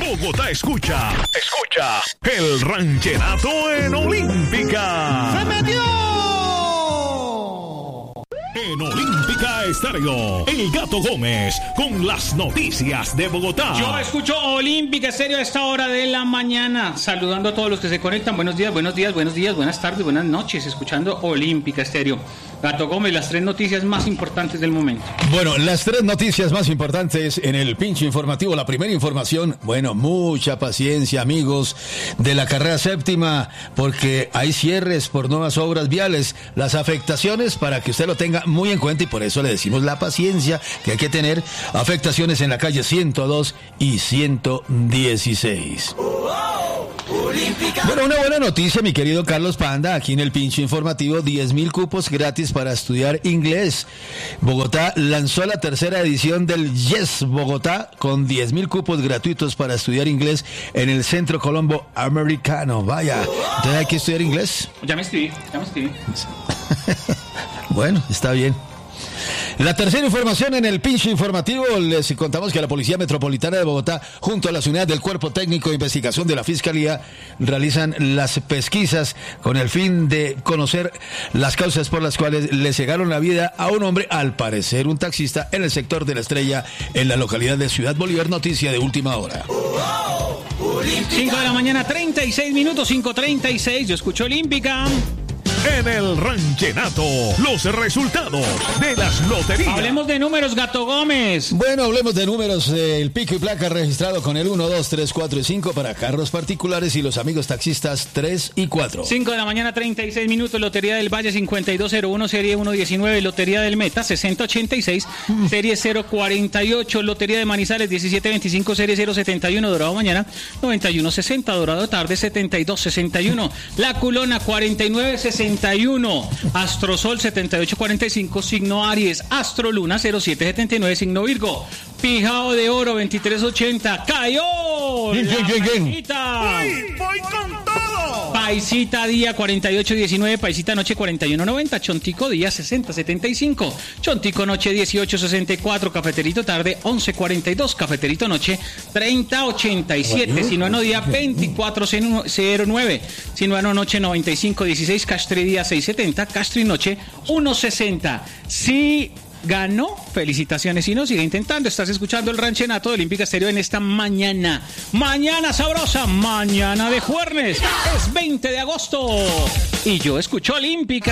Bogotá escucha el ranchenato en Olímpica. ¡Se metió! En Olímpica Estéreo, El Gato Gómez con las noticias de Bogotá. Yo escucho Olímpica Estéreo a esta hora de la mañana, saludando a todos los que se conectan. Buenos días, buenas tardes, buenas noches, escuchando Olímpica Estéreo. Gato Gómez, las 3 noticias más importantes del momento. Bueno, las 3 noticias más importantes en el pinche informativo. La primera información, bueno, mucha paciencia, amigos de la carrera séptima, porque hay cierres por nuevas obras viales. Las afectaciones, para que usted lo tenga muy en cuenta, y por eso le decimos la paciencia que hay que tener. Afectaciones en la calle 102 y 116. Bueno, una buena noticia, mi querido Carlos Panda, aquí en el pinche informativo, 10,000 cupos gratis para estudiar inglés. Bogotá lanzó la tercera edición del Yes Bogotá con 10,000 cupos gratuitos para estudiar inglés en el Centro Colombo Americano. Vaya, ¿entonces hay que estudiar inglés? Ya me escribí. Bueno, está bien. La tercera información en el pinche informativo, les contamos que la Policía Metropolitana de Bogotá, junto a las unidades del Cuerpo Técnico de Investigación de la Fiscalía, realizan las pesquisas con el fin de conocer las causas por las cuales le cegaron la vida a un hombre, al parecer un taxista, en el sector de La Estrella, en la localidad de Ciudad Bolívar. Noticia de última hora. 5 de la mañana, 36 minutos, 5:36, yo escucho Olímpica. En el ranchenato, los resultados de las loterías. Hablemos de números, Gato Gómez. Bueno, hablemos de números. El pico y placa registrado con el 1, 2, 3, 4 y 5 para carros particulares y los amigos taxistas 3 y 4. 5 de la mañana, 36 minutos. Lotería del Valle 5201, serie 119. Lotería del Meta 6086, serie 048. Lotería de Manizales 1725, serie 071. Dorado mañana 9160. Dorado tarde 7261. La Culona 4961. Astrosol 7845, signo Aries. Astroluna 0779, signo Virgo. Pijao de Oro 2380. ¡Cayó! Bien. Voy con todo. Paisita día 4819, Paisita noche 4190, Chontico día 6075, Chontico noche 1864, Cafeterito tarde 1142, Cafeterito noche 3087, Sinuano día 2409, Sinuano noche 9516, Castri día 670, Castri noche 160. Sí ganó, felicitaciones. Si no, sigue intentando. Estás escuchando el ranchenato de Olímpica Estéreo en esta mañana sabrosa, mañana de jueves, es 20 de agosto y yo escucho Olímpica.